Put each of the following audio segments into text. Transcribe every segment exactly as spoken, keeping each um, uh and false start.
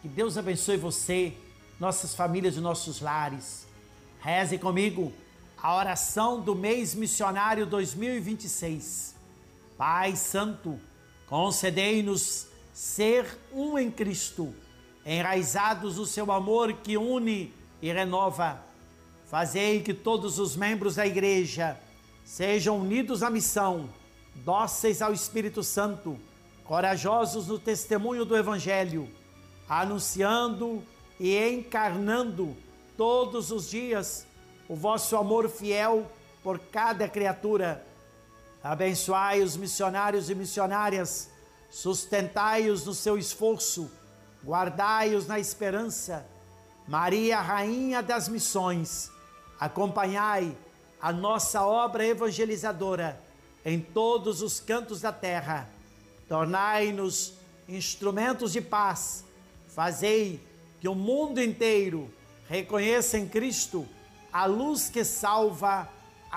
Que Deus abençoe você, nossas famílias e nossos lares. Reze comigo a oração do mês missionário dois mil e vinte e seis. Pai Santo, concedei-nos ser um em Cristo, enraizados no seu amor que une e renova. Fazei que todos os membros da igreja sejam unidos à missão, dóceis ao Espírito Santo, corajosos no testemunho do Evangelho, anunciando e encarnando todos os dias o vosso amor fiel por cada criatura. Abençoai os missionários e missionárias, sustentai-os no seu esforço, guardai-os na esperança. Maria, Rainha das Missões, acompanhai a nossa obra evangelizadora em todos os cantos da terra. Tornai-nos instrumentos de paz. Fazei que o mundo inteiro reconheça em Cristo a luz que salva.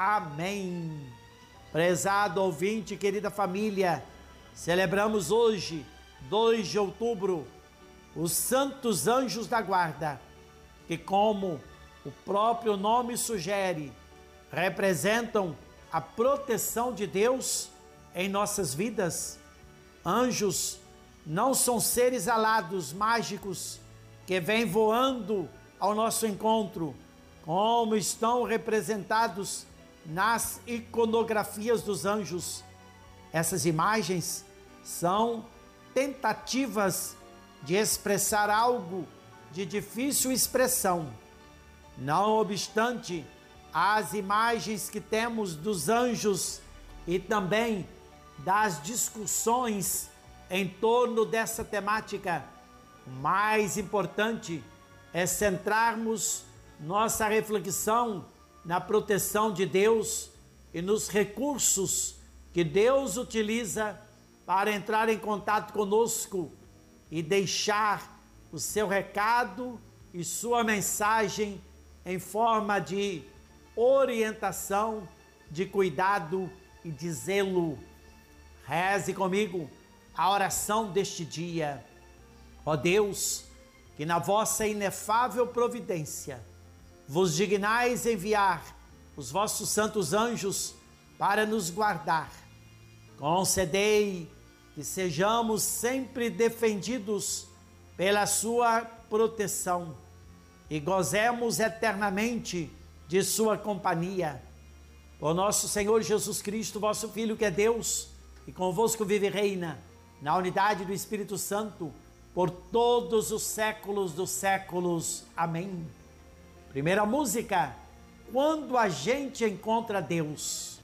Amém. Prezado ouvinte, querida família, celebramos hoje, dois de outubro, os Santos Anjos da Guarda, que, como o próprio nome sugere, representam a proteção de Deus em nossas vidas. Anjos não são seres alados, mágicos, que vêm voando ao nosso encontro, como estão representados nas iconografias dos anjos. Essas imagens são tentativas de expressar algo de difícil expressão. Não obstante, as imagens que temos dos anjos e também das discussões em torno dessa temática, o mais importante é centrarmos nossa reflexão na proteção de Deus e nos recursos que Deus utiliza para entrar em contato conosco e deixar o seu recado e sua mensagem em forma de orientação, de cuidado e de zelo. Reze comigo a oração deste dia. Ó Deus, que na vossa inefável providência vos dignais enviar os vossos santos anjos para nos guardar. Concedei que sejamos sempre defendidos pela sua proteção e gozemos eternamente de sua companhia. Por nosso Senhor Jesus Cristo, vosso Filho, que é Deus, e convosco vive e reina, na unidade do Espírito Santo, por todos os séculos dos séculos. Amém. Primeira música: Quando a gente encontra Deus.